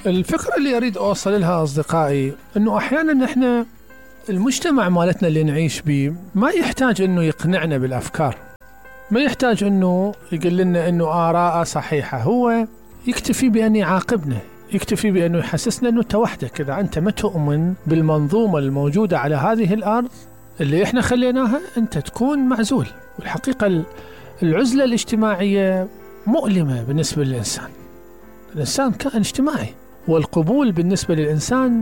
الفكرة اللي أريد أوصل لها أصدقائي أنه أحيانا إحنا المجتمع مالتنا اللي نعيش به ما يحتاج أنه يقنعنا بالأفكار، ما يحتاج أنه يقول لنا أنه آراء صحيحة، هو يكتفي بأن يعاقبنا، يكتفي بأنه يحسسنا أنه أنت وحدك، إذا أنت ما تؤمن بالمنظومة الموجودة على هذه الأرض اللي إحنا خليناها أنت تكون معزول. والحقيقة العزلة الاجتماعية مؤلمة بالنسبة للإنسان. الإنسان كائن اجتماعي، والقبول بالنسبة للإنسان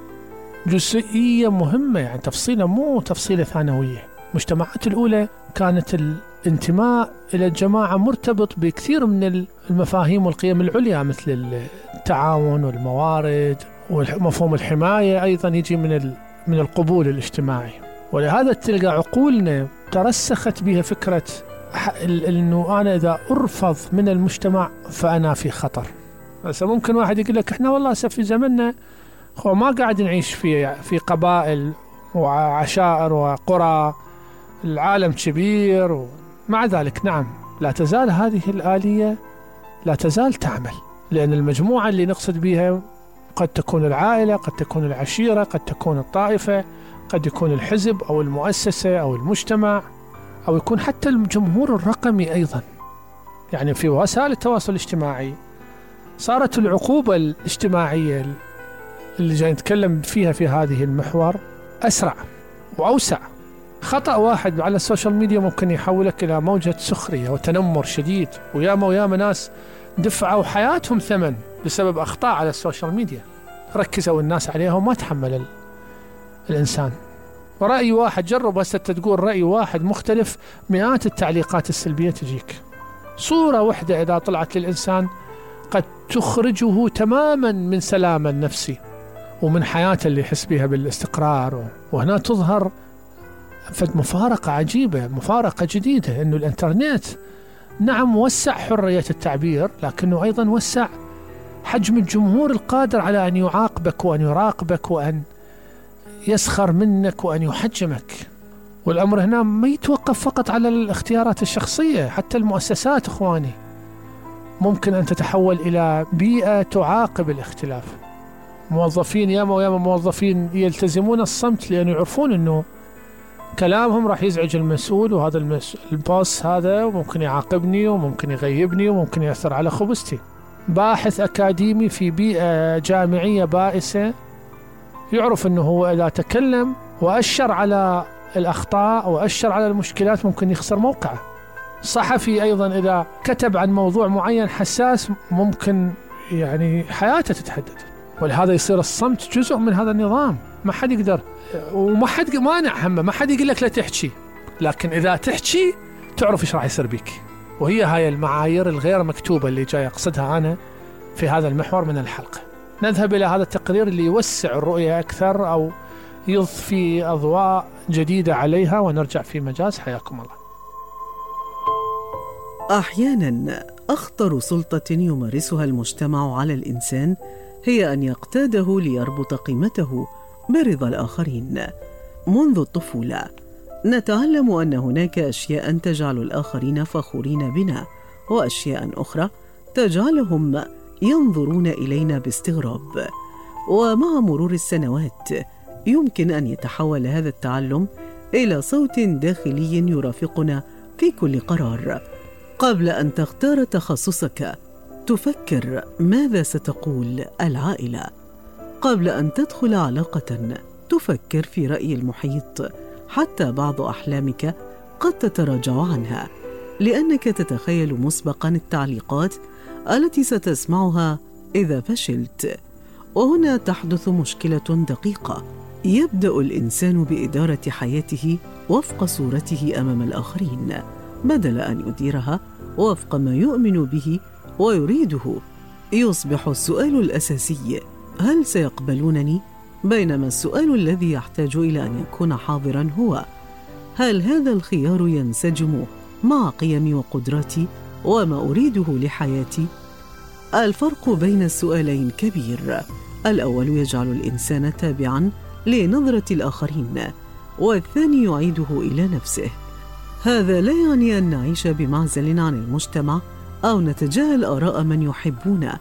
جزئية مهمة، يعني تفصيلة مو تفصيلة ثانوية. المجتمعات الأولى كانت الانتماء إلى الجماعة مرتبط بكثير من المفاهيم والقيم العليا، مثل التعاون والموارد ومفهوم الحماية، أيضا يجي من القبول الاجتماعي. ولهذا تلقى عقولنا ترسخت بها فكرة أنه أنا إذا أرفض من المجتمع فأنا في خطر. بس ممكن واحد يقول لك إحنا والله في زمننا ما قاعد نعيش في قبائل وعشائر وقرى، العالم كبير. ومع ذلك نعم، لا تزال هذه الآلية لا تزال تعمل، لأن المجموعة اللي نقصد بها قد تكون العائلة، قد تكون العشيرة، قد تكون الطائفة، قد يكون الحزب أو المؤسسة أو المجتمع، أو يكون حتى الجمهور الرقمي أيضا. يعني في وسائل التواصل الاجتماعي صارت العقوبة الاجتماعية اللي جاي نتكلم فيها في هذه المحور أسرع وأوسع. خطأ واحد على السوشيال ميديا ممكن يحولك إلى موجة سخرية وتنمر شديد، وياما ناس دفعوا حياتهم ثمن بسبب أخطاء على السوشيال ميديا، ركزوا الناس عليها وما تحمل الإنسان. ورأي واحد، جرب هسه تقول رأي واحد مختلف، مئات التعليقات السلبية تجيك. صورة واحدة إذا طلعت للإنسان قد تخرجه تماما من سلامه النفسي ومن حياته اللي يحس بها بالاستقرار. وهنا تظهر مفارقة عجيبة، مفارقة جديدة، أنه الإنترنت نعم وسع حرية التعبير، لكنه أيضا وسع حجم الجمهور القادر على أن يعاقبك وأن يراقبك وأن يسخر منك وأن يحجمك. والأمر هنا ما يتوقف فقط على الاختيارات الشخصية، حتى المؤسسات إخواني ممكن أن تتحول إلى بيئة تعاقب الاختلاف. موظفين ياما موظفين يلتزمون الصمت لأنه يعرفون أنه كلامهم راح يزعج المسؤول، وهذا البوس هذا ممكن يعاقبني وممكن يغيبني وممكن يأثر على خبزتي. باحث أكاديمي في بيئة جامعية بائسة يعرف أنه هو إذا تكلم وأشر على الأخطاء وأشر على المشكلات ممكن يخسر موقعه. صحفي أيضا إذا كتب عن موضوع معين حساس ممكن يعني حياته تتهدد. ولهذا يصير الصمت جزء من هذا النظام، ما حد يقدر وما حد مانع همه، ما حد يقول لك لا تحكي، لكن إذا تحكي تعرف إيش راح يصير بك. وهي هاي المعايير الغير مكتوبة اللي جاي أقصدها أنا في هذا المحور من الحلقة. نذهب إلى هذا التقرير اللي يوسع الرؤية أكثر أو يضفي أضواء جديدة عليها، ونرجع في مجاز. حياكم الله. أحياناً أخطر سلطة يمارسها المجتمع على الإنسان هي أن يقتاده ليربط قيمته برضا الآخرين. منذ الطفولة نتعلم أن هناك أشياء تجعل الآخرين فخورين بنا، وأشياء أخرى تجعلهم ينظرون إلينا باستغراب. ومع مرور السنوات يمكن أن يتحول هذا التعلم إلى صوت داخلي يرافقنا في كل قرار. قبل أن تختار تخصصك تفكر ماذا ستقول العائلة. قبل أن تدخل علاقة تفكر في رأي المحيط. حتى بعض أحلامك قد تتراجع عنها لأنك تتخيل مسبقاً التعليقات التي ستسمعها إذا فشلت. وهنا تحدث مشكلة دقيقة. يبدأ الإنسان بإدارة حياته وفق صورته أمام الآخرين بدل أن يديرها وفق ما يؤمن به ويريده. يصبح السؤال الأساسي هل سيقبلونني؟ بينما السؤال الذي يحتاج إلى أن يكون حاضراً هو هل هذا الخيار ينسجم مع قيمي وقدراتي وما أريده لحياتي؟ الفرق بين السؤالين كبير. الأول يجعل الإنسان تابعاً لنظرة الآخرين، والثاني يعيده إلى نفسه. هذا لا يعني أن نعيش بمعزل عن المجتمع أو نتجاهل آراء من يحبون،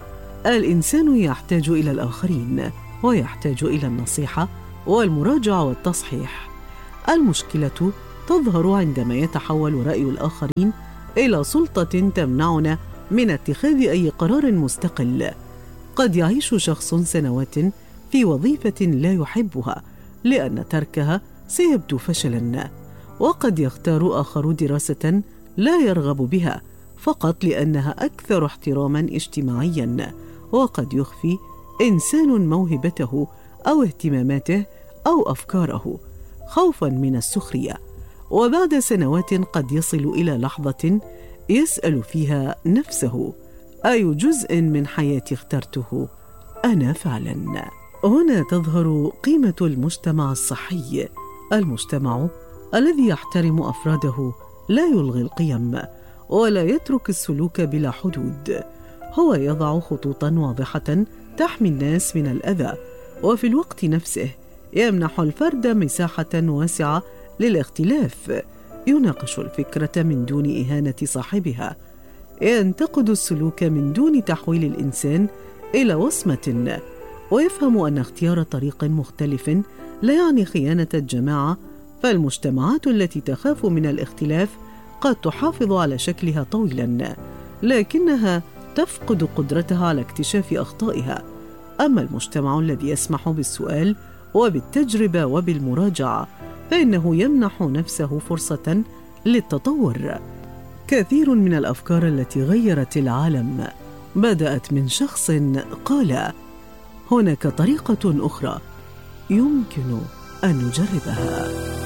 الإنسان يحتاج إلى الآخرين، ويحتاج إلى النصيحة والمراجعة والتصحيح. المشكلة تظهر عندما يتحول رأي الآخرين إلى سلطة تمنعنا من اتخاذ أي قرار مستقل. قد يعيش شخص سنوات في وظيفة لا يحبها لأن تركها سيبدو فشلاً، وقد يختار آخر دراسة لا يرغب بها فقط لأنها أكثر احتراماً اجتماعياً، وقد يخفي إنسان موهبته أو اهتماماته أو أفكاره خوفاً من السخرية. وبعد سنوات قد يصل إلى لحظة يسأل فيها نفسه: أي جزء من حياتي اخترته أنا فعلاً؟ هنا تظهر قيمة المجتمع الصحي، المجتمع الذي يحترم أفراده، لا يلغي القيم ولا يترك السلوك بلا حدود. هو يضع خطوطاً واضحة تحمي الناس من الأذى، وفي الوقت نفسه يمنح الفرد مساحة واسعة للاختلاف، يناقش الفكرة من دون إهانة صاحبها، ينتقد السلوك من دون تحويل الإنسان إلى وصمة، ويفهم أن اختيار طريق مختلف لا يعني خيانة الجماعة. فالمجتمعات التي تخاف من الاختلاف قد تحافظ على شكلها طويلا، لكنها تفقد قدرتها على اكتشاف أخطائها. أما المجتمع الذي يسمح بالسؤال وبالتجربة وبالمراجعة فإنه يمنح نفسه فرصة للتطور. كثير من الأفكار التي غيرت العالم بدأت من شخص قال: هناك طريقة أخرى يمكن أن نجربها.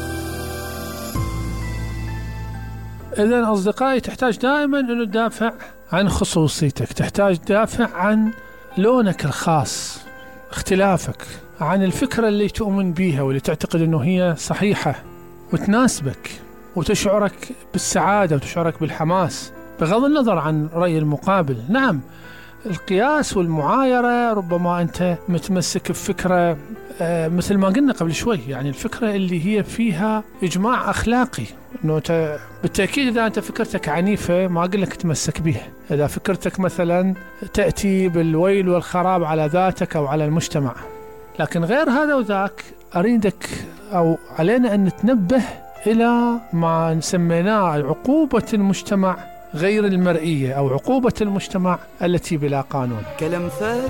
إذن أصدقائي، تحتاج دائما أن تدافع عن خصوصيتك، تحتاج تدافع عن لونك الخاص، اختلافك، عن الفكرة اللي تؤمن بيها واللي تعتقد أنه هي صحيحة وتناسبك وتشعرك بالسعادة وتشعرك بالحماس بغض النظر عن رأي المقابل. نعم، القياس والمعايرة ربما أنت متمسك بفكرة مثل ما قلنا قبل شوي، يعني الفكرة اللي هي فيها إجماع أخلاقي، أنه بالتأكيد إذا أنت فكرتك عنيفة ما أقول لك تمسك بها. إذا فكرتك مثلا تأتي بالويل والخراب على ذاتك أو على المجتمع، لكن غير هذا وذاك أريدك أو علينا أن نتنبه إلى ما سميناه عقوبة المجتمع غير المرئية أو عقوبة المجتمع التي بلا قانون.